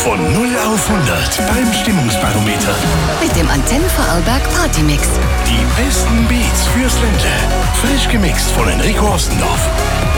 Von 0 auf 100 beim Stimmungsbarometer. Mit dem Antenne Vorarlberg Partymix. Die besten Beats fürs Ländle. Frisch gemixt von Enrico Ostendorf.